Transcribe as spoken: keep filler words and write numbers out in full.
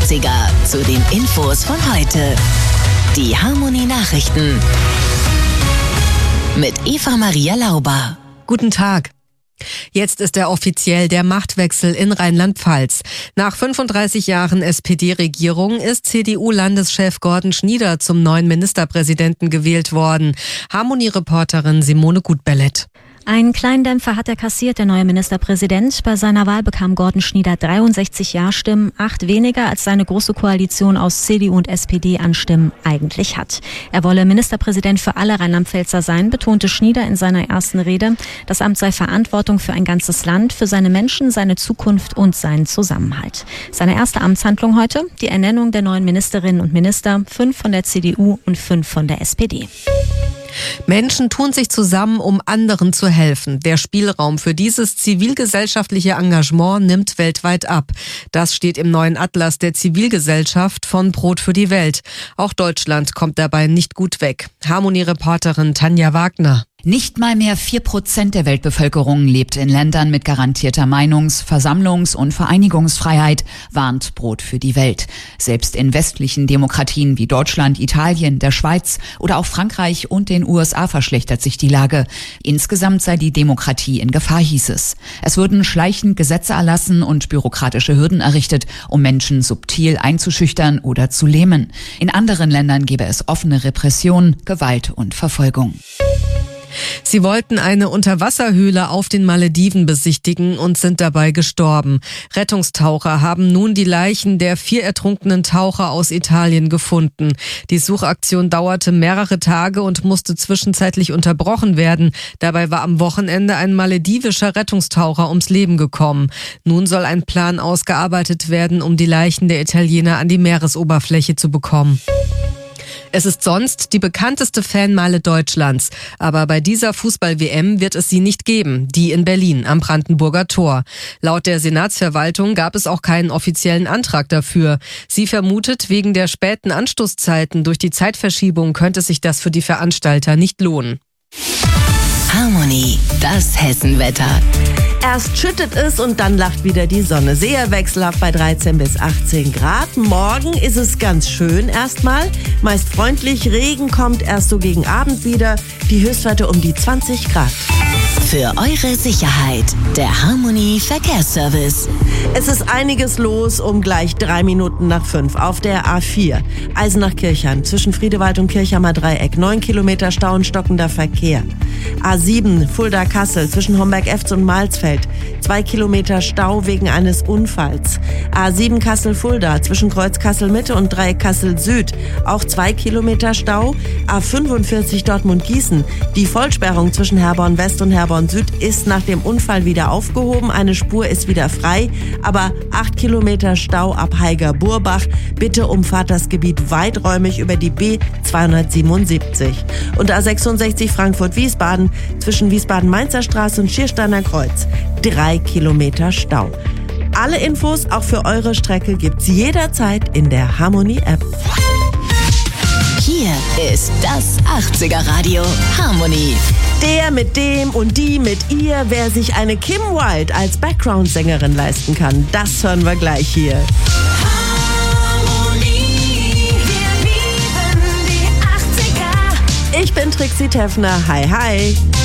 achtziger zu den Infos von heute. Die Harmonie-Nachrichten mit Eva Maria Lauber. Guten Tag. Jetzt ist er offiziell der Machtwechsel in Rheinland-Pfalz. Nach fünfunddreißig Jahren S P D-Regierung ist C D U-Landeschef Gordon Schnieder zum neuen Ministerpräsidenten gewählt worden. Harmonie-Reporterin Simone Gutbellet. Einen kleinen Dämpfer hat er kassiert, der neue Ministerpräsident. Bei seiner Wahl bekam Gordon Schnieder dreiundsechzig Ja-Stimmen, acht weniger als seine große Koalition aus C D U und S P D an Stimmen eigentlich hat. Er wolle Ministerpräsident für alle Rheinland-Pfälzer sein, betonte Schnieder in seiner ersten Rede. Das Amt sei Verantwortung für ein ganzes Land, für seine Menschen, seine Zukunft und seinen Zusammenhalt. Seine erste Amtshandlung heute, die Ernennung der neuen Ministerinnen und Minister, fünf von der C D U und fünf von der S P D. Menschen tun sich zusammen, um anderen zu helfen. Der Spielraum für dieses zivilgesellschaftliche Engagement nimmt weltweit ab. Das steht im neuen Atlas der Zivilgesellschaft von Brot für die Welt. Auch Deutschland kommt dabei nicht gut weg. Harmonie-Reporterin Tanja Wagner. Nicht mal mehr vier Prozent der Weltbevölkerung lebt in Ländern mit garantierter Meinungs-, Versammlungs- und Vereinigungsfreiheit, warnt Brot für die Welt. Selbst in westlichen Demokratien wie Deutschland, Italien, der Schweiz oder auch Frankreich und den U S A verschlechtert sich die Lage. Insgesamt sei die Demokratie in Gefahr, hieß es. Es würden schleichend Gesetze erlassen und bürokratische Hürden errichtet, um Menschen subtil einzuschüchtern oder zu lähmen. In anderen Ländern gäbe es offene Repression, Gewalt und Verfolgung. Sie wollten eine Unterwasserhöhle auf den Malediven besichtigen und sind dabei gestorben. Rettungstaucher haben nun die Leichen der vier ertrunkenen Taucher aus Italien gefunden. Die Suchaktion dauerte mehrere Tage und musste zwischenzeitlich unterbrochen werden. Dabei war am Wochenende ein maledivischer Rettungstaucher ums Leben gekommen. Nun soll ein Plan ausgearbeitet werden, um die Leichen der Italiener an die Meeresoberfläche zu bekommen. Es ist sonst die bekannteste Fanmeile Deutschlands. Aber bei dieser Fußball-W M wird es sie nicht geben, die in Berlin am Brandenburger Tor. Laut der Senatsverwaltung gab es auch keinen offiziellen Antrag dafür. Sie vermutet, wegen der späten Anstoßzeiten durch die Zeitverschiebung könnte sich das für die Veranstalter nicht lohnen. Harmonie, das Hessenwetter. Erst schüttet es und dann lacht wieder die Sonne. Sehr wechselhaft bei dreizehn bis achtzehn Grad. Morgen ist es ganz schön erstmal. Meist freundlich. Regen kommt erst so gegen Abend wieder. Die Höchstwerte um die zwanzig Grad. Für eure Sicherheit, der Harmonie Verkehrsservice. Es ist einiges los um gleich drei Minuten nach fünf auf der A vier. Eisenach-Kirchheim zwischen Friedewald und Kirchheimer Dreieck. Neun Kilometer Stau und stockender Verkehr. A sieben Fulda-Kassel zwischen Homberg-Efz und Malsfeld. Zwei Kilometer Stau wegen eines Unfalls. A sieben Kassel-Fulda zwischen Kreuz Kassel-Mitte und Dreieck Kassel-Süd. Auch zwei Kilometer Stau. A fünfundvierzig Dortmund-Gießen. Die Vollsperrung zwischen Herborn-West und Herborn-Süd ist nach dem Unfall wieder aufgehoben. Eine Spur ist wieder frei. Aber acht Kilometer Stau ab Haiger-Burbach. Bitte umfahrt das Gebiet weiträumig über die B zweihundertsiebenundsiebzig. Und A sechsundsechzig Frankfurt-Wiesbaden zwischen Wiesbaden-Mainzer Straße und Schiersteiner Kreuz. Drei Kilometer Stau. Alle Infos auch für eure Strecke gibt's jederzeit in der Harmonie-App. Hier ist das achtziger Radio Harmonie. Der mit dem und die mit ihr, wer sich eine Kim Wilde als Background-Sängerin leisten kann, das hören wir gleich hier. Harmonie, wir lieben die achtziger. Ich bin Trixie Teffner. Hi, hi.